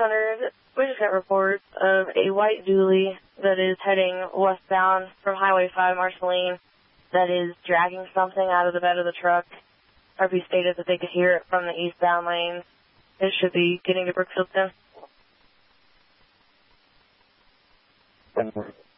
100, we just got reports of a white dually that is heading westbound from Highway 5 Marceline that is dragging something out of the bed of the truck. RP stated that they could hear it from the eastbound lanes. It should be getting to Brookfield soon.